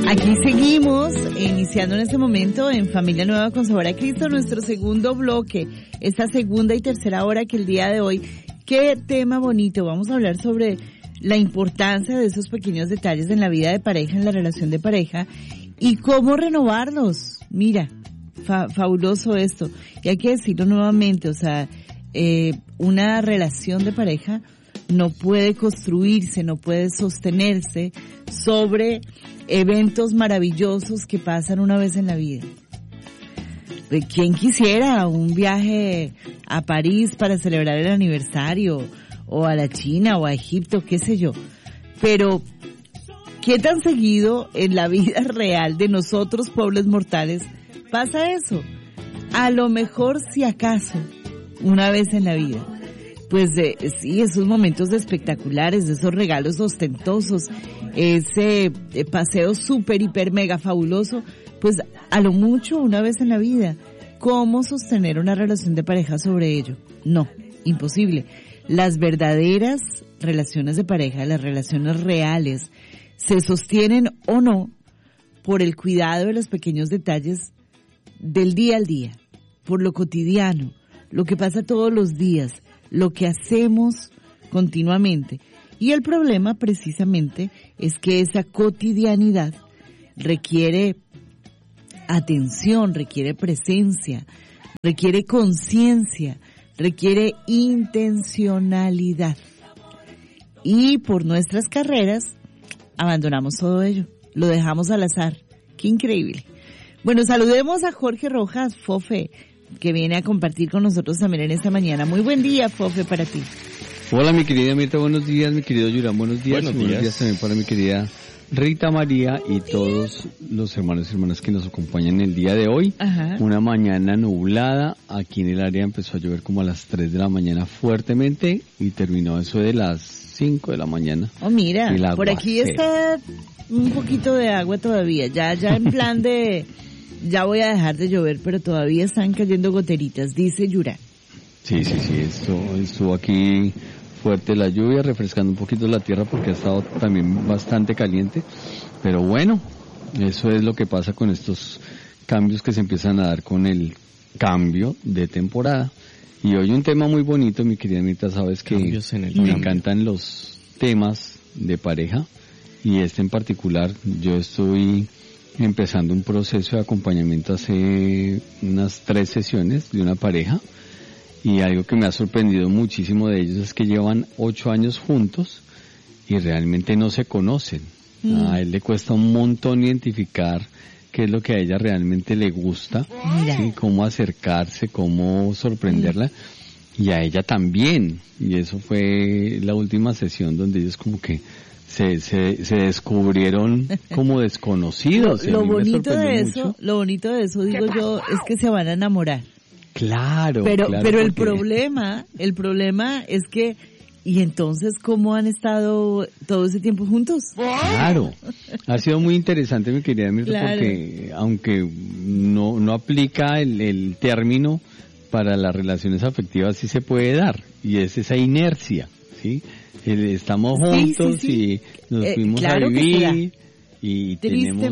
Aquí seguimos, iniciando en este momento en Familia Nueva con Sabor a Cristo, nuestro segundo bloque, esta segunda y tercera hora que el día de hoy. Qué tema bonito, vamos a hablar sobre la importancia de esos pequeños detalles en la vida de pareja, en la relación de pareja, y cómo renovarlos. Mira, fabuloso esto, y hay que decirlo nuevamente, o sea, una relación de pareja no puede construirse, no puede sostenerse sobre eventos maravillosos que pasan una vez en la vida. ¿Quién quisiera un viaje a París para celebrar el aniversario? O a la China o a Egipto, qué sé yo. Pero, ¿qué tan seguido en la vida real de nosotros, pobres mortales, pasa eso? A lo mejor, si acaso, una vez en la vida. Pues sí, esos momentos espectaculares, esos regalos ostentosos, ese paseo súper, hiper, mega fabuloso, pues a lo mucho una vez en la vida. ¿Cómo sostener una relación de pareja sobre ello? No, imposible. Las verdaderas relaciones de pareja, las relaciones reales, se sostienen o no por el cuidado de los pequeños detalles del día al día, por lo cotidiano, lo que pasa todos los días, lo que hacemos continuamente. Y el problema precisamente es que esa cotidianidad requiere atención, requiere presencia, requiere conciencia, requiere intencionalidad. Y por nuestras carreras abandonamos todo ello, lo dejamos al azar. ¡Qué increíble! Bueno, saludemos a Jorge Rojas, Fofe, que viene a compartir con nosotros también en esta mañana. Muy buen día, Fofe, para ti. Hola, mi querida Mirta, buenos días, mi querido Yurán, buenos días. Buenos días también para mi querida Rita María y todos los hermanos y hermanas que nos acompañan el día de hoy. Ajá. Una mañana nublada, aquí en el área empezó a llover como a las 3 de la mañana fuertemente y terminó eso de las 5 de la mañana. Oh, mira, por aquí está un poquito de agua todavía, ya en plan de, ya voy a dejar de llover, pero todavía están cayendo goteritas, dice Yurán. Sí, estuvo aquí fuerte la lluvia, refrescando un poquito la tierra porque ha estado también bastante caliente, pero bueno, eso es lo que pasa con estos cambios que se empiezan a dar con el cambio de temporada. Y hoy un tema muy bonito, mi querida Anita, sabes que me encantan los temas de pareja y este en particular. Yo estoy empezando un proceso de acompañamiento hace unas 3 sesiones de una pareja. Y algo que me ha sorprendido muchísimo de ellos es que llevan 8 años juntos y realmente no se conocen. A él le cuesta un montón identificar qué es lo que a ella realmente le gusta, ¿sí? Cómo acercarse, cómo sorprenderla, y a ella también. Y eso fue la última sesión donde ellos como que se descubrieron como desconocidos. Lo bonito de eso, digo yo, es que se van a enamorar. Claro. Pero el problema es que, ¿y entonces cómo han estado todo ese tiempo juntos? Claro. Ha sido muy interesante, mi querida Mirta, claro. Porque aunque no aplica el término para las relaciones afectivas, sí se puede dar. Y es esa inercia, ¿sí? Estamos juntos y nos fuimos a vivir. Y tenemos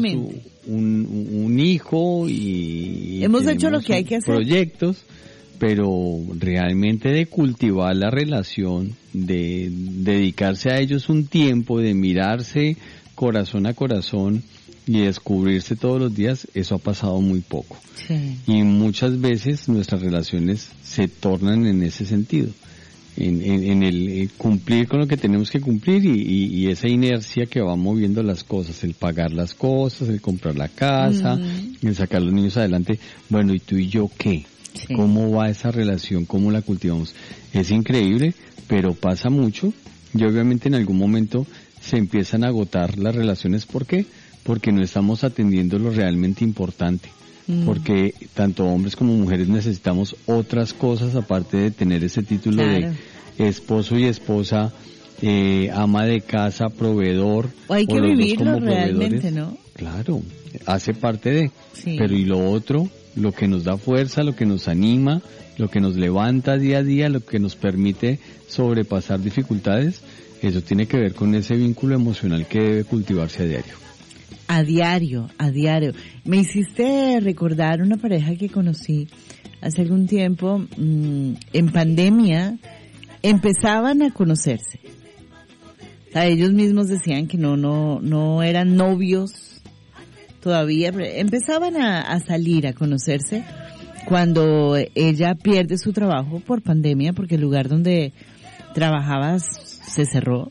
un hijo y hemos hecho lo que hay que hacer, proyectos, pero realmente de cultivar la relación, de dedicarse a ellos un tiempo, de mirarse corazón a corazón y descubrirse todos los días, eso ha pasado muy poco. Sí. Y muchas veces nuestras relaciones se tornan en ese sentido. En el cumplir con lo que tenemos que cumplir y esa inercia que va moviendo las cosas, el pagar las cosas, el comprar la casa, el sacar a los niños adelante. Bueno, ¿y tú y yo qué? Sí. ¿Cómo va esa relación? ¿Cómo la cultivamos? Es increíble, pero pasa mucho y obviamente en algún momento se empiezan a agotar las relaciones. ¿Por qué? Porque no estamos atendiendo lo realmente importante. Porque tanto hombres como mujeres necesitamos otras cosas aparte de tener ese título, claro, de esposo y esposa, ama de casa, proveedor. Hay que vivirlo realmente, ¿no? Claro, hace parte de. Sí. Pero y lo otro, lo que nos da fuerza, lo que nos anima, lo que nos levanta día a día, lo que nos permite sobrepasar dificultades, eso tiene que ver con ese vínculo emocional que debe cultivarse a diario. A diario. Me hiciste recordar una pareja que conocí hace algún tiempo, en pandemia, empezaban a conocerse. O sea, ellos mismos decían que no eran novios todavía, empezaban a salir, a conocerse cuando ella pierde su trabajo por pandemia, porque el lugar donde trabajaba se cerró.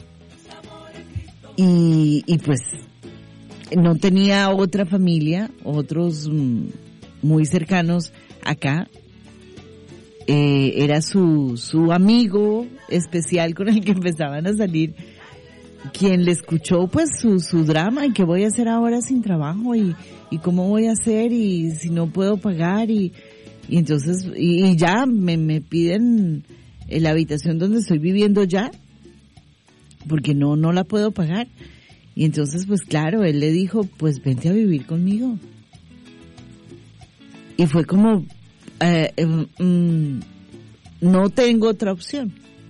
Y pues no tenía otra familia, otros muy cercanos acá. Era su amigo especial con el que empezaban a salir, quien le escuchó pues su drama, y qué voy a hacer ahora sin trabajo, y cómo voy a hacer, y si no puedo pagar, y entonces y ya me piden la habitación donde estoy viviendo ya, porque no la puedo pagar. Y entonces pues claro, él le dijo, pues vente a vivir conmigo. Y fue como, no tengo otra opción.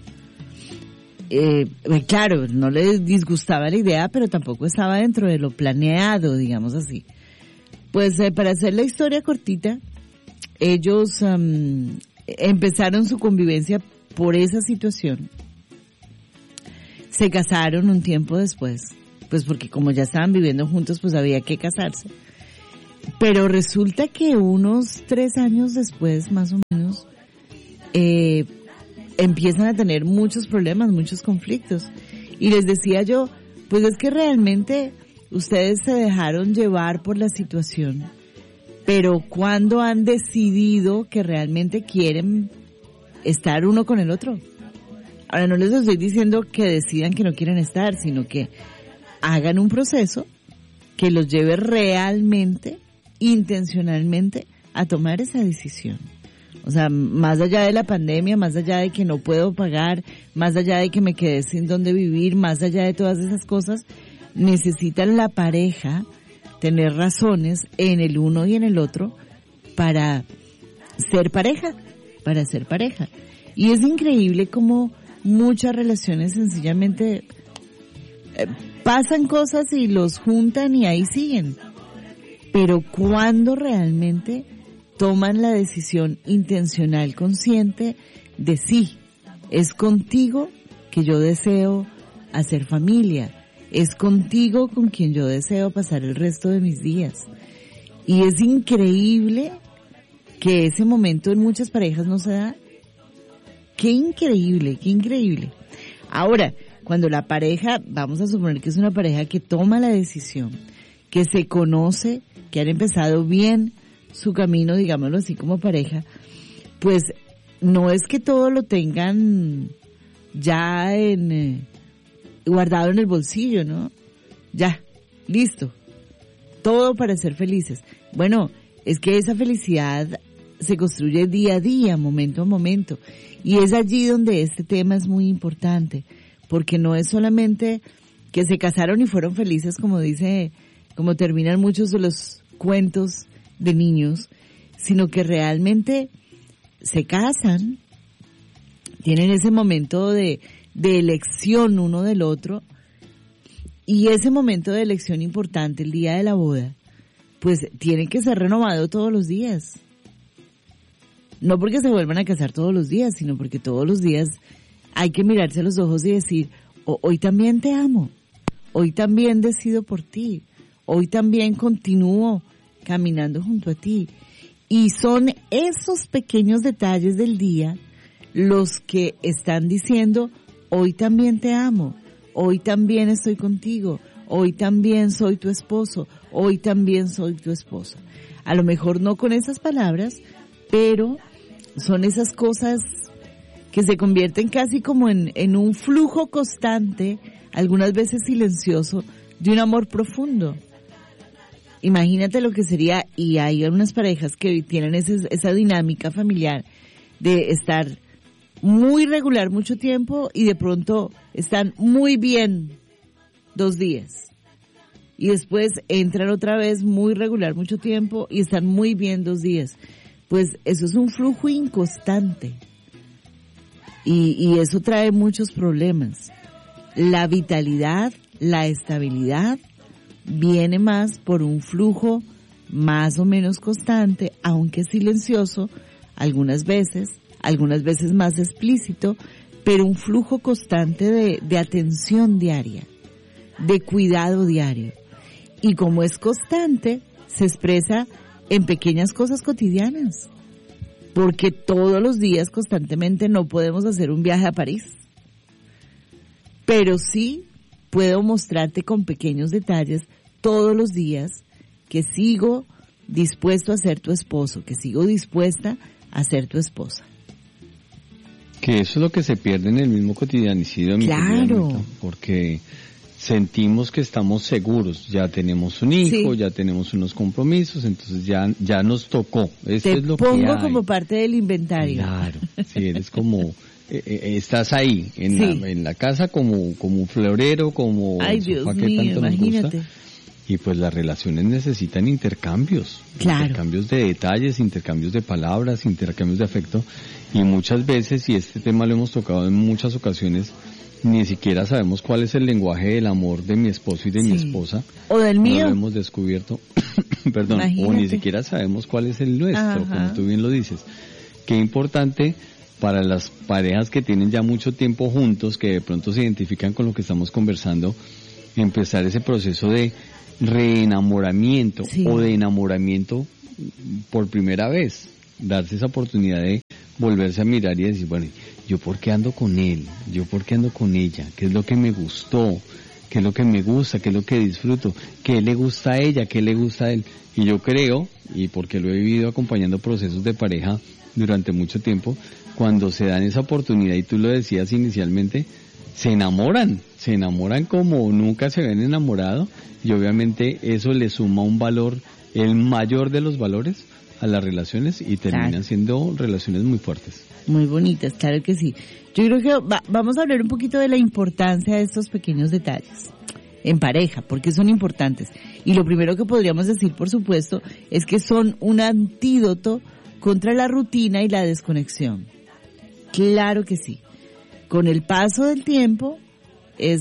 Claro, no le disgustaba la idea, pero tampoco estaba dentro de lo planeado, digamos así. Pues para hacer la historia cortita, ellos empezaron su convivencia por esa situación. Se casaron un tiempo después, pues porque como ya estaban viviendo juntos, pues había que casarse. Pero resulta que unos 3 años después, más o menos, empiezan a tener muchos problemas, muchos conflictos. Y les decía yo, pues es que realmente ustedes se dejaron llevar por la situación, pero ¿cuándo han decidido que realmente quieren estar uno con el otro? Ahora, no les estoy diciendo que decidan que no quieren estar, sino que hagan un proceso que los lleve realmente, intencionalmente, a tomar esa decisión. O sea, más allá de la pandemia, más allá de que no puedo pagar, más allá de que me quedé sin dónde vivir, más allá de todas esas cosas, necesitan la pareja tener razones en el uno y en el otro para ser pareja. Y es increíble cómo muchas relaciones sencillamente pasan cosas y los juntan y ahí siguen. Pero cuando realmente toman la decisión intencional, consciente de sí, es contigo que yo deseo hacer familia, es contigo con quien yo deseo pasar el resto de mis días. Y es increíble que ese momento en muchas parejas no se da. Qué increíble. Ahora, cuando la pareja, vamos a suponer que es una pareja que toma la decisión, que se conoce, que han empezado bien su camino, digámoslo así, como pareja, pues no es que todo lo tengan ya guardado en el bolsillo, ¿no? Ya, listo. Todo para ser felices. Bueno, es que esa felicidad se construye día a día, momento a momento. Y es allí donde este tema es muy importante, porque no es solamente que se casaron y fueron felices, como terminan muchos de los cuentos de niños, sino que realmente se casan, tienen ese momento de elección uno del otro, y ese momento de elección importante, el día de la boda, pues tiene que ser renovado todos los días. No porque se vuelvan a casar todos los días, sino porque todos los días hay que mirarse a los ojos y decir, hoy también te amo, hoy también decido por ti, hoy también continúo caminando junto a ti. Y son esos pequeños detalles del día los que están diciendo, hoy también te amo, hoy también estoy contigo, hoy también soy tu esposo, hoy también soy tu esposa. A lo mejor no con esas palabras, pero son esas cosas que se convierten casi como en un flujo constante, algunas veces silencioso, de un amor profundo. Imagínate lo que sería, y hay algunas parejas que tienen esa dinámica familiar de estar muy regular mucho tiempo y de pronto están muy bien 2 días. Y después entran otra vez muy regular mucho tiempo y están muy bien 2 días. Pues eso es un flujo inconstante. Y eso trae muchos problemas. La vitalidad, la estabilidad, viene más por un flujo más o menos constante, aunque silencioso, algunas veces más explícito, pero un flujo constante de atención diaria, de cuidado diario. Y como es constante, se expresa en pequeñas cosas cotidianas, porque todos los días constantemente no podemos hacer un viaje a París, pero sí puedo mostrarte con pequeños detalles todos los días que sigo dispuesto a ser tu esposo, que sigo dispuesta a ser tu esposa. Que eso es lo que se pierde en el mismo cotidianicidio. Claro. Porque sentimos que estamos seguros, ya tenemos un hijo, sí, ya tenemos unos compromisos, entonces ya nos tocó. Esto Te es lo pongo que hay. Como parte del inventario. Claro, sí, eres como, estás ahí, en la casa como un florero, como Ay, el Dios sofá que mío, tanto nos imagínate. gusta. Y pues las relaciones necesitan intercambios, claro, intercambios de detalles, intercambios de palabras, intercambios de afecto, y muchas veces, y este tema lo hemos tocado en muchas ocasiones, ni siquiera sabemos cuál es el lenguaje del amor de mi esposo y de mi esposa. O del mío. No lo hemos descubierto, perdón, Imagínate. o ni siquiera sabemos cuál es el nuestro, Ajá, como tú bien lo dices. Qué importante para las parejas que tienen ya mucho tiempo juntos, que de pronto se identifican con lo que estamos conversando, empezar ese proceso de reenamoramiento, sí, o de enamoramiento por primera vez, darse esa oportunidad de volverse a mirar y decir, bueno, ¿yo por qué ando con él? ¿Yo por qué ando con ella? ¿Qué es lo que me gustó? ¿Qué es lo que me gusta? ¿Qué es lo que disfruto? ¿Qué le gusta a ella? ¿Qué le gusta a él? Y yo creo, y porque lo he vivido acompañando procesos de pareja durante mucho tiempo, cuando se dan esa oportunidad, y tú lo decías inicialmente, se enamoran como nunca se habían enamorado, y obviamente eso le suma un valor, el mayor de los valores, a las relaciones, y terminan claro, siendo relaciones muy fuertes. Muy bonitas, claro que sí. Yo creo que vamos a hablar un poquito de la importancia de estos pequeños detalles en pareja, porque son importantes. Y lo primero que podríamos decir, por supuesto, es que son un antídoto contra la rutina y la desconexión. Claro que sí. Con el paso del tiempo es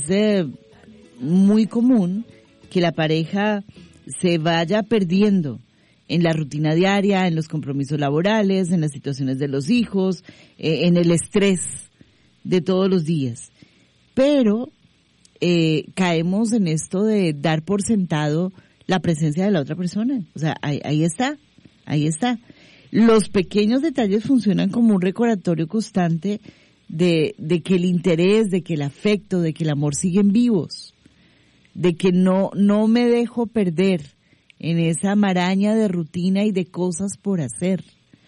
muy común que la pareja se vaya perdiendo en la rutina diaria, en los compromisos laborales, en las situaciones de los hijos, en el estrés de todos los días. Pero caemos en esto de dar por sentado la presencia de la otra persona. O sea, ahí está. Los pequeños detalles funcionan como un recordatorio constante de que el interés, de que el afecto, de que el amor siguen vivos, de que no me dejo perder en esa maraña de rutina y de cosas por hacer.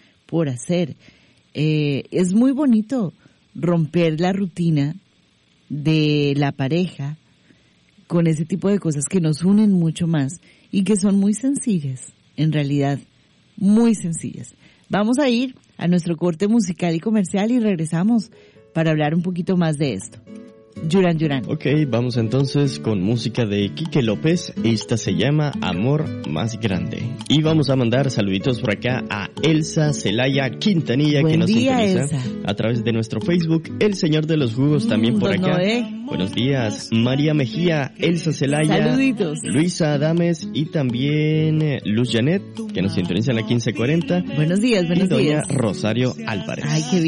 Es muy bonito romper la rutina de la pareja con ese tipo de cosas que nos unen mucho más y que son muy sencillas, en realidad, muy sencillas. Vamos a ir a nuestro corte musical y comercial y regresamos para hablar un poquito más de esto. Yuran Yuran. Ok, vamos entonces con música de Quique López. Esta se llama Amor Más Grande. Y vamos a mandar saluditos por acá a Elsa Celaya Quintanilla, que nos sintoniza Elsa, a través de nuestro Facebook. El Señor de los Jugos también por acá. Noé. Buenos días. María Mejía, Elsa Celaya, saluditos. Luisa Adames y también Luz Janet, que nos sintoniza en la 1540. Buenos días. Y doña Rosario Álvarez. Ay, qué bien.